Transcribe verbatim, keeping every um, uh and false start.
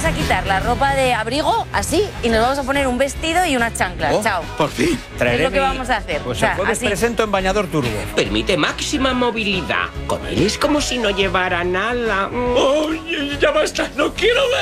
a quitar la ropa de abrigo, así, y nos vamos a poner un vestido y unas chanclas. Oh, Chao. Por fin. Es lo que vamos a hacer. Pues o sea, el jueves así. presento en bañador turbo. Permite máxima movilidad. Con él es como si no llevara nada. ¡Oye, ya basta! ¡No quiero ver!